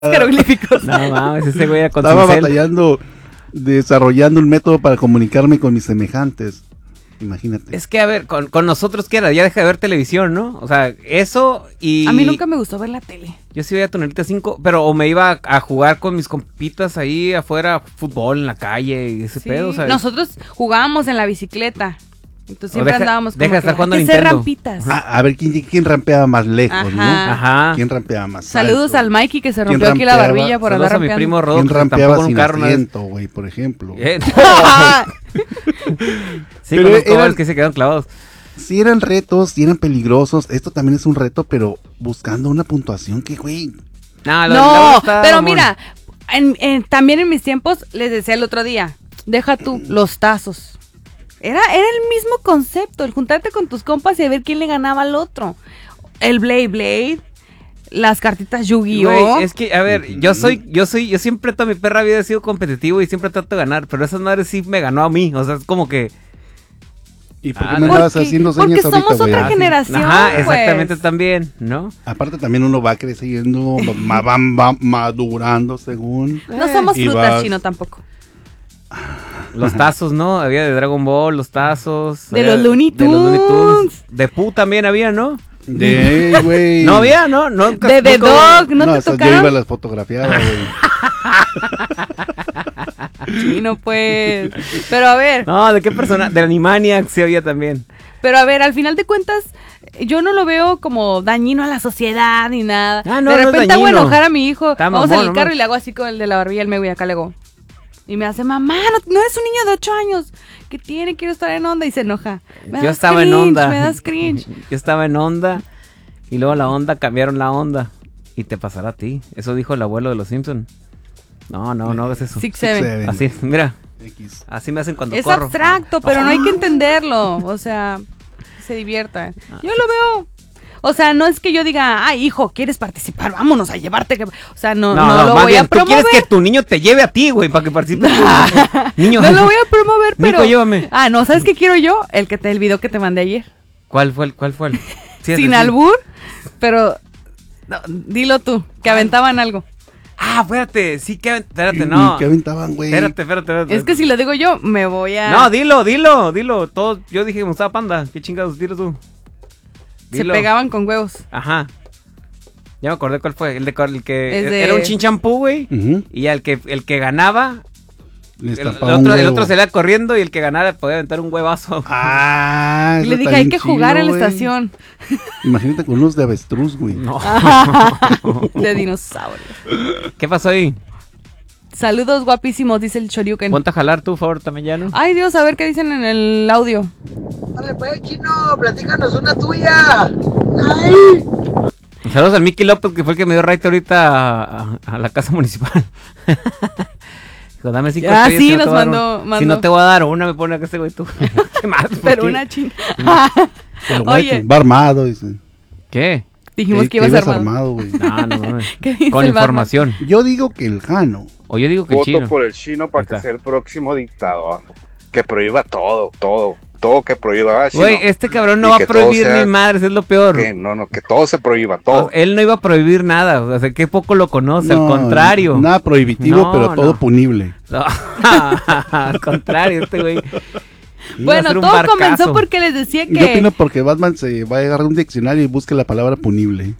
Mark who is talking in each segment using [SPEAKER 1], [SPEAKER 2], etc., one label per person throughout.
[SPEAKER 1] jeroglíficos.
[SPEAKER 2] No mames, ese güey era con
[SPEAKER 3] Estaba
[SPEAKER 2] cincel.
[SPEAKER 3] batallando, desarrollando un método para comunicarme con mis semejantes. Imagínate.
[SPEAKER 2] Es que, a ver, con nosotros, ¿qué era? Ya deja de ver televisión, ¿no? O sea, eso y...
[SPEAKER 1] A mí nunca me gustó ver la tele.
[SPEAKER 2] Yo sí veía Tonelita 5, pero o me iba a jugar con mis compitas ahí afuera, fútbol en la calle y ese
[SPEAKER 1] Sí.
[SPEAKER 2] pedo, ¿sabes?
[SPEAKER 1] Nosotros jugábamos en la bicicleta. Entonces
[SPEAKER 2] O
[SPEAKER 1] siempre
[SPEAKER 2] deja-
[SPEAKER 1] andábamos
[SPEAKER 2] deja
[SPEAKER 1] como
[SPEAKER 2] de estar
[SPEAKER 1] que,
[SPEAKER 2] jugando
[SPEAKER 1] hay que hacer
[SPEAKER 2] Nintendo.
[SPEAKER 1] rampitas.
[SPEAKER 3] A ver quién rampeaba más lejos, ¿no?
[SPEAKER 1] Ajá.
[SPEAKER 2] Ajá.
[SPEAKER 3] ¿Quién rampeaba más
[SPEAKER 1] Saludos
[SPEAKER 3] alto?
[SPEAKER 1] al Mikey que se
[SPEAKER 3] ¿Quién
[SPEAKER 1] rompió aquí la
[SPEAKER 3] rampeaba?
[SPEAKER 1] barbilla por
[SPEAKER 2] Saludos
[SPEAKER 1] andar
[SPEAKER 2] a mi
[SPEAKER 1] rampeando.
[SPEAKER 2] primo Rodo,
[SPEAKER 3] ¿Quién
[SPEAKER 2] que
[SPEAKER 3] rampeaba
[SPEAKER 2] tampoco en un
[SPEAKER 3] sin
[SPEAKER 2] carro una vez.
[SPEAKER 3] asiento, güey, por ejemplo?
[SPEAKER 2] Sí,
[SPEAKER 3] Pero
[SPEAKER 2] conozco
[SPEAKER 3] eran-
[SPEAKER 2] varios que se quedaron clavados.
[SPEAKER 3] Sí eran retos, sí eran peligrosos. Esto también es un reto, pero buscando una puntuación que, güey...
[SPEAKER 2] No,
[SPEAKER 1] No, pero mira, también en mis tiempos les decía el otro día, deja tú los tazos. Era el mismo concepto, el juntarte con tus compas y a ver quién le ganaba al otro. El Blade, las cartitas Yu-Gi-Oh.
[SPEAKER 2] Güey, es que, a ver, yo siempre toda mi perra vida he sido competitivo y siempre trato de ganar, pero esas madres sí me ganó a mí, o sea, es como que...
[SPEAKER 3] ¿Y por
[SPEAKER 2] Ah,
[SPEAKER 3] qué me
[SPEAKER 2] no.
[SPEAKER 3] andabas haciendo señas
[SPEAKER 1] Porque
[SPEAKER 3] ahorita,
[SPEAKER 1] somos
[SPEAKER 3] güey?
[SPEAKER 1] otra generación.
[SPEAKER 2] Ajá,
[SPEAKER 1] pues.
[SPEAKER 2] exactamente también, ¿no?
[SPEAKER 3] Aparte también uno va creciendo, va madurando según...
[SPEAKER 1] No somos
[SPEAKER 3] Y
[SPEAKER 1] frutas,
[SPEAKER 3] vas-
[SPEAKER 1] chino, tampoco.
[SPEAKER 2] Los tazos, ¿no? Había de Dragon Ball, los tazos.
[SPEAKER 1] De
[SPEAKER 2] había
[SPEAKER 1] los Looney
[SPEAKER 2] de los Looney Tunes.
[SPEAKER 1] Tunes.
[SPEAKER 2] De Pooh también había, ¿no?
[SPEAKER 3] Güey.
[SPEAKER 2] No había, ¿no? Nunca-
[SPEAKER 1] De The
[SPEAKER 2] nunca-
[SPEAKER 1] Dog, ¿no te
[SPEAKER 3] o sea, yo
[SPEAKER 1] tocaron?
[SPEAKER 3] iba a las fotografiadas, güey.
[SPEAKER 1] Chino, pues. Pero a ver,
[SPEAKER 2] No, ¿de qué persona? De Animaniacs sí había también.
[SPEAKER 1] al final de cuentas, yo no lo veo como dañino a la sociedad ni nada.
[SPEAKER 2] Ah, no,
[SPEAKER 1] de
[SPEAKER 2] no es
[SPEAKER 1] repente hago
[SPEAKER 2] dañino.
[SPEAKER 1] enojar a mi hijo.
[SPEAKER 2] Está
[SPEAKER 1] Vamos en
[SPEAKER 2] mamón,
[SPEAKER 1] el carro
[SPEAKER 2] nomás.
[SPEAKER 1] y le hago así con el de la barbilla, el mego y acá le hago. Y me hace, mamá, no eres un niño de 8 años. ¿Qué tiene? Quiero estar en onda. Y se enoja. Me
[SPEAKER 2] Yo
[SPEAKER 1] das
[SPEAKER 2] estaba en
[SPEAKER 1] cringe,
[SPEAKER 2] onda.
[SPEAKER 1] Me das cringe.
[SPEAKER 2] Yo estaba en onda y luego la onda cambiaron la onda. Y te pasará a ti. Eso dijo el abuelo de los Simpson. No hagas eso.
[SPEAKER 1] Six, seven.
[SPEAKER 3] Seven.
[SPEAKER 2] Así, mira,
[SPEAKER 3] X.
[SPEAKER 2] así me hacen cuando
[SPEAKER 1] Es
[SPEAKER 2] corro.
[SPEAKER 1] abstracto, pero no hay que entenderlo. O sea, que se diviertan. Yo lo veo. O sea, no es que yo diga, ay, hijo, ¿quieres participar? Vámonos a llevarte. O sea, no lo
[SPEAKER 2] más
[SPEAKER 1] voy
[SPEAKER 2] bien,
[SPEAKER 1] a promover.
[SPEAKER 2] tú quieres que tu niño te lleve a ti, güey, para que participes. Niño.
[SPEAKER 1] No lo voy a promover, pero.
[SPEAKER 2] Nico, llévame.
[SPEAKER 1] Ah, no, ¿sabes qué quiero yo? El video que te mandé ayer.
[SPEAKER 2] ¿Cuál fue el? Sí,
[SPEAKER 1] Sin
[SPEAKER 2] sí.
[SPEAKER 1] albur, pero. No, dilo tú, que aventaban algo.
[SPEAKER 2] Ah, espérate, espérate, no.
[SPEAKER 3] ¿Qué aventaban, güey?
[SPEAKER 2] Espérate.
[SPEAKER 1] Es que si lo digo yo, me voy a.
[SPEAKER 2] No, dilo. Todo, yo dije que me gustaba Panda. ¿Qué chingados? Dilo tú.
[SPEAKER 1] Se
[SPEAKER 2] Dilo.
[SPEAKER 1] pegaban con huevos.
[SPEAKER 2] Ajá. Ya me acordé cuál fue. El que
[SPEAKER 1] Es de-
[SPEAKER 2] era un chinchampú, güey.
[SPEAKER 3] Ujú.
[SPEAKER 2] Y el que ganaba,
[SPEAKER 3] Les
[SPEAKER 2] el
[SPEAKER 3] tapaba un
[SPEAKER 2] otro
[SPEAKER 3] huevo.
[SPEAKER 2] salía corriendo y el que ganara podía aventar un huevazo.
[SPEAKER 3] Ah,
[SPEAKER 1] Y
[SPEAKER 3] eso
[SPEAKER 1] le dije,
[SPEAKER 3] está
[SPEAKER 1] hay
[SPEAKER 3] bien
[SPEAKER 1] que jugar
[SPEAKER 3] chido,
[SPEAKER 1] en la
[SPEAKER 3] güey.
[SPEAKER 1] estación.
[SPEAKER 3] Imagínate con unos de avestruz, güey.
[SPEAKER 2] No.
[SPEAKER 1] De dinosaurios.
[SPEAKER 2] ¿Qué pasó ahí?
[SPEAKER 1] Saludos guapísimos, dice el Shoryuken.
[SPEAKER 2] Ponte a jalar tú, por favor, también ya, ¿no?
[SPEAKER 1] Ay, Dios, a ver qué dicen en el audio.
[SPEAKER 4] Dale pues, chino, platícanos una tuya. Ay.
[SPEAKER 2] Saludos al Mickey López, que fue el que me dio raite ahorita a la casa municipal. Dijo, dame 5
[SPEAKER 1] Ah,
[SPEAKER 2] estrellas.
[SPEAKER 1] sí,
[SPEAKER 2] si no
[SPEAKER 1] nos
[SPEAKER 2] te voy a dar
[SPEAKER 1] mandó-
[SPEAKER 2] Si no te voy a dar una, me pone acá este güey tú. ¿Qué más? ¿Por
[SPEAKER 1] Pero
[SPEAKER 2] qué?
[SPEAKER 1] una china.
[SPEAKER 3] Pero,
[SPEAKER 1] Oye,
[SPEAKER 3] güey, va armado, dice.
[SPEAKER 2] ¿Qué?
[SPEAKER 1] dijimos que ibas armado.
[SPEAKER 3] güey.
[SPEAKER 2] No.
[SPEAKER 1] ¿Qué dice
[SPEAKER 2] Con
[SPEAKER 1] el Batman?
[SPEAKER 2] información.
[SPEAKER 3] Yo digo que el Jano.
[SPEAKER 2] O yo digo que el
[SPEAKER 5] Voto
[SPEAKER 2] chino.
[SPEAKER 5] por el chino para
[SPEAKER 2] Ahí
[SPEAKER 5] que
[SPEAKER 2] está.
[SPEAKER 5] sea el próximo dictador. Que prohíba todo que prohíba. Chino.
[SPEAKER 2] Güey, este cabrón no
[SPEAKER 5] Y
[SPEAKER 2] va a
[SPEAKER 5] que todo
[SPEAKER 2] prohibir
[SPEAKER 5] sea-
[SPEAKER 2] ni madres, es lo peor.
[SPEAKER 5] Que todo se prohíba, todo.
[SPEAKER 2] Él no iba a prohibir nada, o sea, que poco lo conoce, al contrario.
[SPEAKER 3] Nada prohibitivo,
[SPEAKER 2] No,
[SPEAKER 3] pero todo
[SPEAKER 2] no.
[SPEAKER 3] punible.
[SPEAKER 2] No, al contrario, este güey. iba a
[SPEAKER 1] Bueno,
[SPEAKER 2] ser un
[SPEAKER 1] todo
[SPEAKER 2] barcazo.
[SPEAKER 1] comenzó porque les decía
[SPEAKER 3] Yo opino
[SPEAKER 1] que
[SPEAKER 3] porque Batman se va a agarrar un diccionario y busque la palabra punible.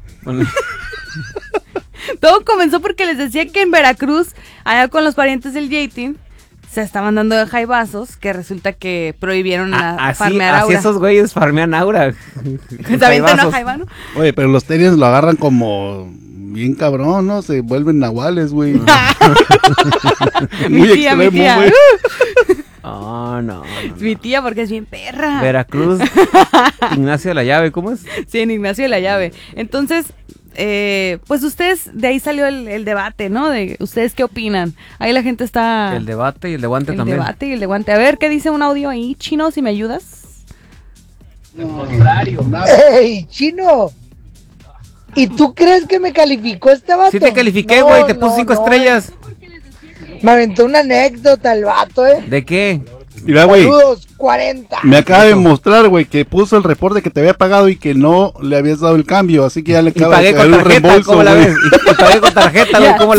[SPEAKER 1] todo comenzó porque les decía que en Veracruz, allá con los parientes del Yatin, se estaban dando de jaibazos, que resulta que prohibieron farmear
[SPEAKER 2] Así
[SPEAKER 1] aura.
[SPEAKER 2] esos güeyes farmean aura.
[SPEAKER 1] Se avientan a jaibano.
[SPEAKER 3] Oye, pero los Terians lo agarran como bien cabrón, ¿no? Se vuelven nahuales, güey. Muy
[SPEAKER 1] Mi tía, mi
[SPEAKER 3] extremo,
[SPEAKER 1] tía.
[SPEAKER 3] güey.
[SPEAKER 2] No.
[SPEAKER 1] Mi tía, porque es bien perra.
[SPEAKER 2] Veracruz, Ignacio de la Llave, ¿cómo es?
[SPEAKER 1] Sí, en Ignacio de la Llave. Entonces, pues ustedes, de ahí salió el debate, ¿no? De ustedes qué opinan. Ahí la gente está...
[SPEAKER 2] El debate y el de guante
[SPEAKER 1] el
[SPEAKER 2] también.
[SPEAKER 1] debate y el de guante. A ver, ¿qué dice un audio ahí, chino, si me ayudas?
[SPEAKER 4] ¡Ey, chino! ¿Y tú crees que me calificó este vato?
[SPEAKER 2] Sí te califiqué,
[SPEAKER 4] No,
[SPEAKER 2] güey, te puse
[SPEAKER 4] no,
[SPEAKER 2] 5
[SPEAKER 4] no.
[SPEAKER 2] estrellas.
[SPEAKER 4] Me aventó una anécdota el vato,
[SPEAKER 2] ¿De qué?
[SPEAKER 3] Mira, güey.
[SPEAKER 4] Saludos, 40.
[SPEAKER 3] Me acaba de mostrar, güey, que puso el reporte que te había pagado y que no le habías dado el cambio, así que ya le acaba de
[SPEAKER 2] pagué
[SPEAKER 3] caer
[SPEAKER 2] con
[SPEAKER 3] un
[SPEAKER 2] tarjeta,
[SPEAKER 3] reembolso,
[SPEAKER 2] ¿cómo la
[SPEAKER 3] güey.
[SPEAKER 2] ves? Y pagué con tarjeta, güey, ¿cómo la